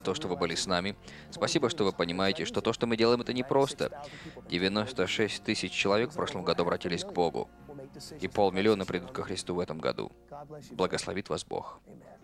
то, что вы были с нами. Спасибо, что вы понимаете, что то, что мы делаем, это непросто. 96 тысяч человек в прошлом году обратились к Богу, и 500 000 придут ко Христу в этом году. Благословит вас Бог.